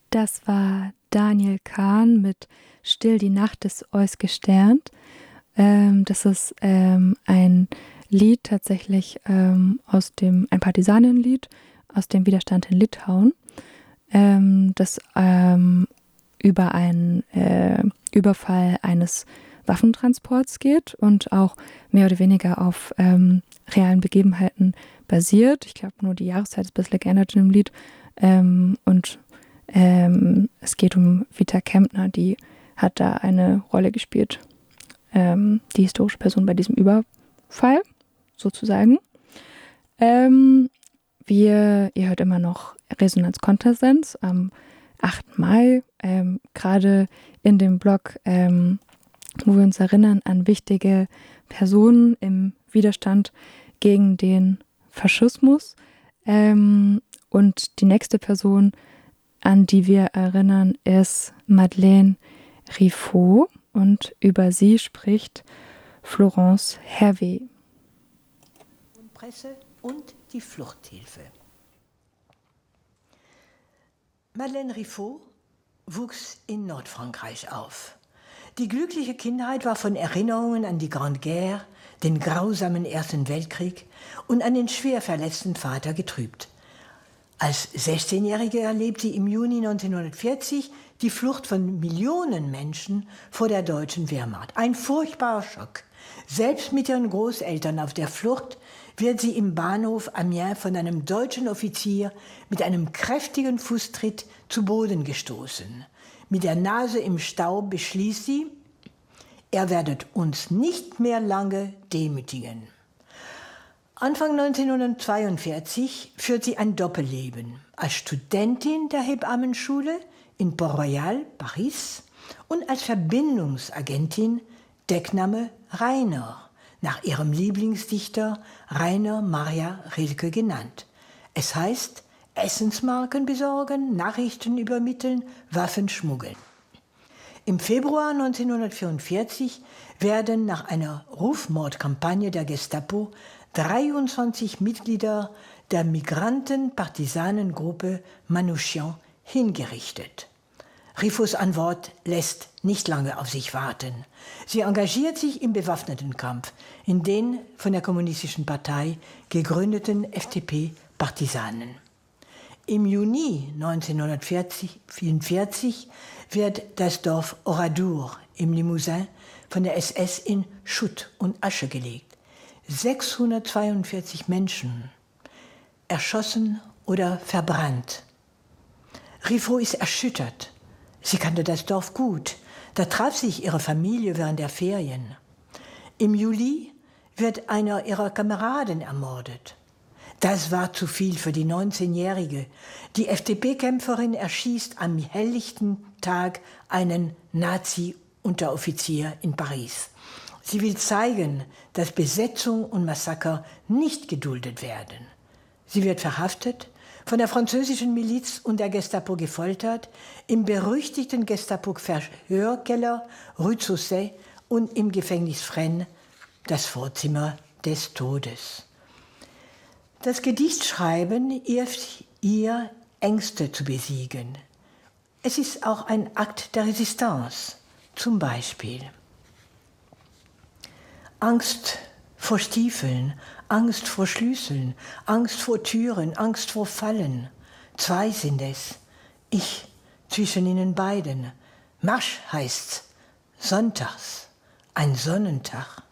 Das war Daniel Kahn mit Still die Nacht ist ausgesternt. Das ist ein Lied tatsächlich ein Partisanenlied aus dem Widerstand in Litauen, das über einen Überfall eines Waffentransports geht und auch mehr oder weniger auf realen Begebenheiten basiert. Ich glaube, nur die Jahreszeit ist ein bisschen geändert in dem Lied. Es geht um Vita Kempner, die hat da eine Rolle gespielt. Die historische Person bei diesem Überfall, sozusagen. Ihr hört immer noch Resonanz Kontersens am 8. Mai, gerade in dem Blog, wo wir uns erinnern an wichtige Personen im Widerstand gegen den Faschismus. Und die nächste Person, an die wir erinnern, ist Madeleine Riffaut und über sie spricht Florence Hervé. Presse und die Fluchthilfe. Madeleine Riffaut wuchs in Nordfrankreich auf. Die glückliche Kindheit war von Erinnerungen an die Grande Guerre, den grausamen Ersten Weltkrieg und an den schwer verletzten Vater getrübt. Als 16-Jährige erlebt sie im Juni 1940 die Flucht von Millionen Menschen vor der deutschen Wehrmacht. Ein furchtbarer Schock. Selbst mit ihren Großeltern auf der Flucht wird sie im Bahnhof Amiens von einem deutschen Offizier mit einem kräftigen Fußtritt zu Boden gestoßen. Mit der Nase im Staub beschließt sie, er werdet uns nicht mehr lange demütigen. Anfang 1942 führt sie ein Doppelleben als Studentin der Hebammenschule in Port-Royal, Paris, und als Verbindungsagentin, Deckname Rainer, nach ihrem Lieblingsdichter Rainer Maria Rilke genannt. Es heißt, Essensmarken besorgen, Nachrichten übermitteln, Waffen schmuggeln. Im Februar 1944 werden nach einer Rufmordkampagne der Gestapo 23 Mitglieder der Migranten-Partisanengruppe Manouchian hingerichtet. Riffauts Antwort lässt nicht lange auf sich warten. Sie engagiert sich im bewaffneten Kampf in den von der Kommunistischen Partei gegründeten FDP-Partisanen. Im Juni 1944 wird das Dorf Oradour im Limousin von der SS in Schutt und Asche gelegt. 642 Menschen erschossen oder verbrannt. Riffaut ist erschüttert. Sie kannte das Dorf gut. Da traf sich ihre Familie während der Ferien. Im Juli wird einer ihrer Kameraden ermordet. Das war zu viel für die 19-Jährige. Die FDP-Kämpferin erschießt am helllichten Tag einen Nazi-Unteroffizier in Paris. Sie will zeigen, dass Besetzung und Massaker nicht geduldet werden. Sie wird verhaftet, von der französischen Miliz und der Gestapo gefoltert, im berüchtigten Gestapo-Verhörkeller Rue Zausset und im Gefängnis Fresnes, das Vorzimmer des Todes. Das Gedichtschreiben hilft ihr, Ängste zu besiegen. Es ist auch ein Akt der Resistance, zum Beispiel Angst vor Stiefeln, Angst vor Schlüsseln, Angst vor Türen, Angst vor Fallen. 2 sind es, ich zwischen ihnen beiden. Marsch heißt's, sonntags, ein Sonnentag.